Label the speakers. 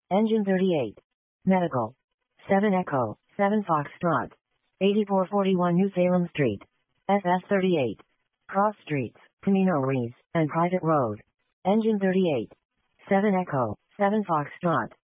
Speaker 1: Engine 38. Medical. 7 Echo, 7 Foxtrot. 8441 New Salem Street. SS 38. Cross Streets, Camino Reese, and Private Road. Engine 38. 7 Echo, 7 Foxtrot.